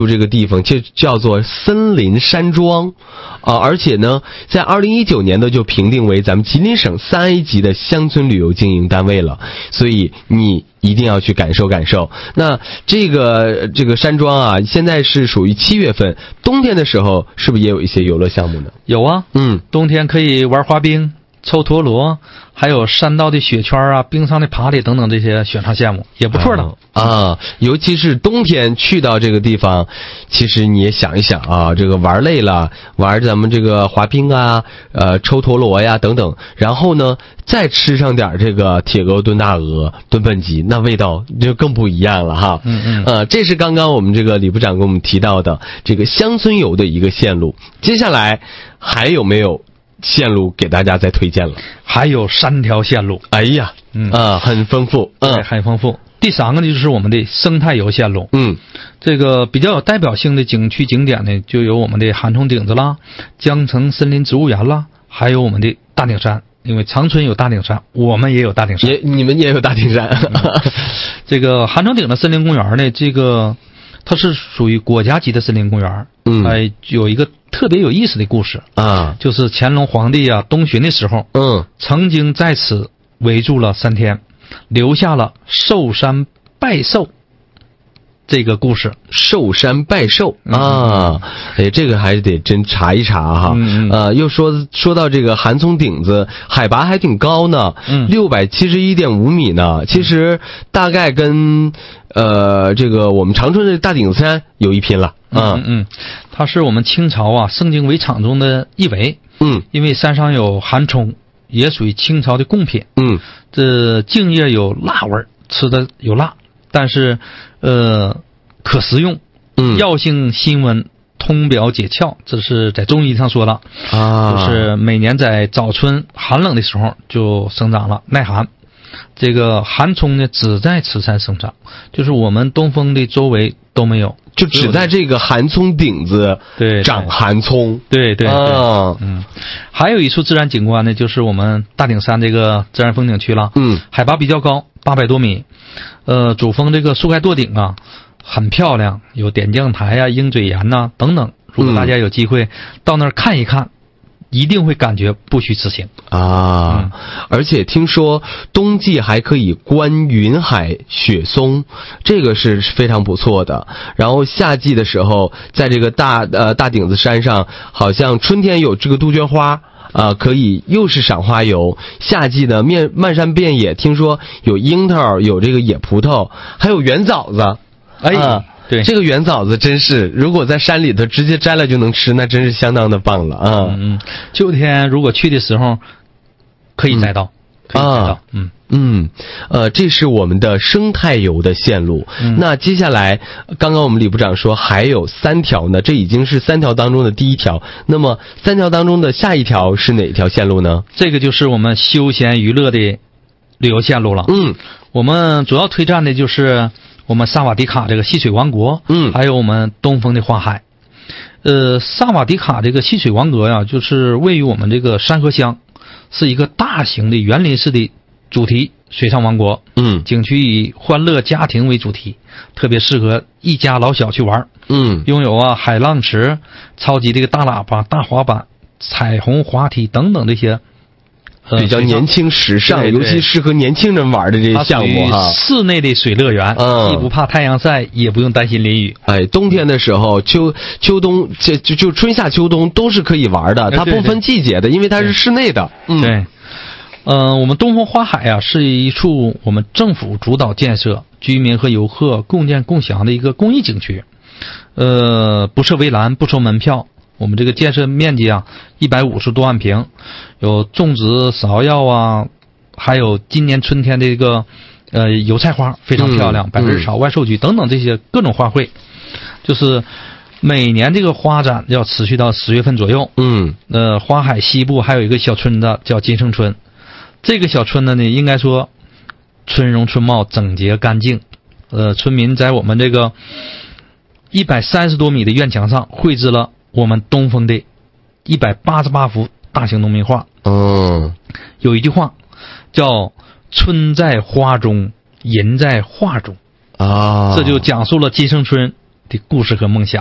这个地方就叫做森林山庄而且呢在2019年呢就评定为咱们吉林省3A 级的乡村旅游经营单位了，所以你一定要去感受感受。那这个山庄啊，现在是属于7月份，冬天的时候是不是也有一些游乐项目呢？ 有啊，冬天可以玩滑冰、抽陀螺，还有山道的雪圈啊、冰上的爬犁等等这些雪场项目，也不错的尤其是冬天去到这个地方，其实你也想一想啊，这个玩累了，玩咱们这个滑冰啊、抽陀螺呀等等，然后呢再吃上点这个铁鹅炖大鹅、炖笨鸡，那味道就更不一样了哈。这是刚刚我们这个李部长给我们提到的这个乡村游的一个线路。接下来还有没有线路给大家再推荐了？ 还有3条线路。 哎呀，很丰富， 很丰富。第3个呢就是我们的生态游线路。这个比较有代表性的景区景点呢，就有我们的韩冲顶子啦、江城森林植物园啦，还有我们的大顶山。因为长春有大顶山，我们也有大顶山， 你们也有大顶山。 这个韩冲顶的森林公园呢，这个它是属于国家级的森林公园。有一个特别有意思的故事啊，就是乾隆皇帝啊东巡的时候，曾经在此围住了3天，留下了寿山拜寿这个故事。 寿山拜寿这个还得真查一查哈。又说到这个韩冲顶子，海拔还挺高呢，671.5米呢。其实大概跟这个我们长春的大顶山有一拼了。它是我们清朝啊盛京围场中的一围。因为山上有韩冲，也属于清朝的贡品。这茎叶有辣味，吃的有辣，但是可食用，药性辛温，通表解窍，这是在中医上说的就是每年在早春寒冷的时候就生长了，耐寒。这个韩冲呢只在此山生长，就是我们东风的周围都没有， 就只在这个韩冲顶子长韩冲。对。 还有一处自然景观呢，就是我们大顶山这个自然风景区了。海拔比较高，800多米。主峰这个树盖垛顶啊很漂亮，有点将台啊、鹰嘴岩呐等等。如果大家有机会到那儿看一看，一定会感觉不虚此行而且听说冬季还可以观云海雪松，这个是非常不错的。然后夏季的时候，在这个大顶子山上，好像春天有这个杜鹃花可以又是赏花游。夏季呢漫山遍野，听说有樱桃，有这个野葡萄，还有圆枣子。对，这个圆枣子真是，如果在山里头直接摘了就能吃，那真是相当的棒了秋天如果去的时候可以摘到。 这是我们的生态游的线路。那接下来刚刚我们李部长说还有3条呢，这已经是3条当中的第1条。那么3条当中的下一条是哪条线路呢？ 这个就是我们休闲娱乐的旅游线路了。我们主要推荐的就是我们萨瓦迪卡这个戏水王国，还有我们东风的花海。萨瓦迪卡这个戏水王国呀，就是位于我们这个山河乡，是一个大型的园林式的主题水上王国。景区以欢乐家庭为主题，特别适合一家老小去玩。拥有海浪池、超级这个大喇叭、大滑板、彩虹滑梯等等这些比较年轻时尚，尤其适合年轻人玩的这些项目室内的水乐园，既不怕太阳晒，也不用担心淋雨。 冬天的时候，秋冬就春夏秋冬都是可以玩的，它不分季节的，因为它是室内的。 我们东风花海啊，是一处我们政府主导建设、居民和游客共建共享的一个公益景区。不设围栏，不收门票。我们这个建设面积啊150多万平，有种植芍药啊，还有今年春天的这个油菜花非常漂亮，百日草、万寿菊等等这些各种花卉，就是每年这个花展要持续到10月份左右。花海西部还有一个小村子叫金盛村，这个小村子呢应该说春容春貌，整洁干净。村民在我们这个130多米的院墙上绘制了我们东风的188幅大型农民画。有一句话叫春在花中，人在画中这就讲述了金盛村的故事和梦想。